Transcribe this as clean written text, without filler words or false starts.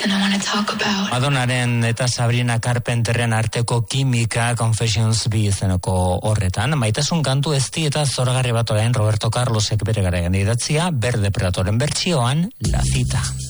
Madonnaren eta Sabrina Carpenterren arteko kimika Confessions bi izeneko horretan. Maitasun kantu ezti eta zoragarri bat orain Roberto Carlosek bere garaian idatzia, Berde Pratoren bertsioan La Cita.